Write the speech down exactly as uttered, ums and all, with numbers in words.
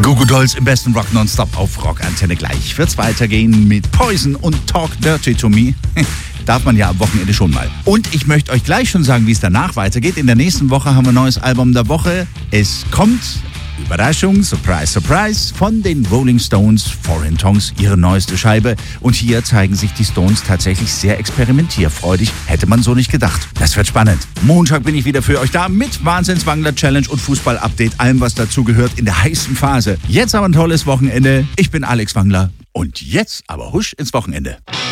Goo Goo Dolls im besten Rock nonstop auf Rockantenne. Gleich wird's weitergehen mit Poison und Talk Dirty to Me. Darf man ja am Wochenende schon mal. Und ich möchte euch gleich schon sagen, wie es danach weitergeht. In der nächsten Woche haben wir ein neues Album der Woche. Es kommt, Überraschung, Surprise, Surprise, von den Rolling Stones, Foreign Tongues, ihre neueste Scheibe. Und hier zeigen sich die Stones tatsächlich sehr experimentierfreudig. Hätte man so nicht gedacht. Das wird spannend. Montag bin ich wieder für euch da mit Wahnsinns-Wangler-Challenge und Fußball-Update. Allem, was dazu gehört in der heißen Phase. Jetzt aber ein tolles Wochenende. Ich bin Alex Wangler. Und jetzt aber husch ins Wochenende.